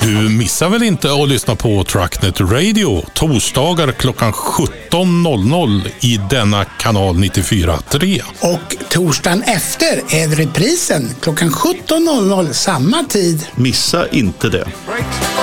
du missar väl inte att lyssna på Trucknet Radio torsdagar klockan 17.00 i denna kanal 94.3. Och torsdagen efter är reprisen klockan 17.00 samma tid. Missa inte det.